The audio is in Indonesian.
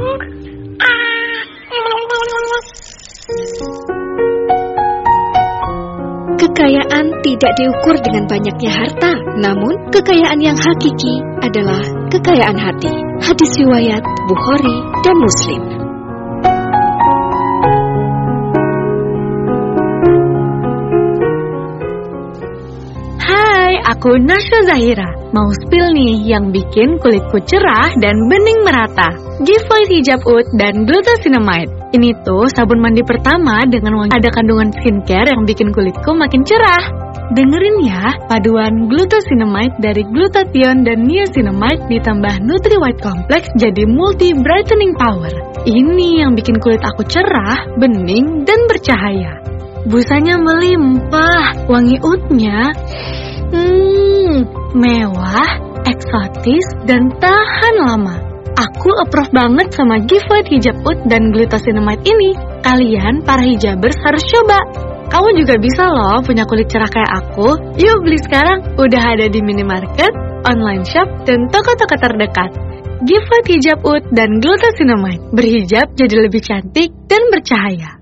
Kekayaan tidak diukur dengan banyaknya harta, namun kekayaan yang hakiki adalah kekayaan hati. Hadis riwayat Bukhari dan Muslim. Hai, aku Nasya Zahira. Mau spill nih yang bikin kulitku cerah dan bening merata. Giveaway Hijab Oud dan Glucosinamide. Ini tuh sabun mandi pertama dengan wangi ada kandungan skincare yang bikin kulitku makin cerah. Dengerin ya, paduan Glucosinamide dari glutathione dan niacinamide ditambah Nutri White Complex jadi multi brightening power. Ini yang bikin kulit aku cerah, bening, dan bercahaya. Busanya melimpah, wangi oudnya mewah, eksotis, dan tahan lama. Aku approve banget sama Giveaway Hijab Oud dan Glucosinamide ini. Kalian, para hijabers, harus coba. Kamu juga bisa loh punya kulit cerah kayak aku. Yuk beli sekarang, udah ada di minimarket, online shop, dan toko-toko terdekat. Giveaway Hijab Oud dan Glucosinamide. Berhijab jadi lebih cantik dan bercahaya.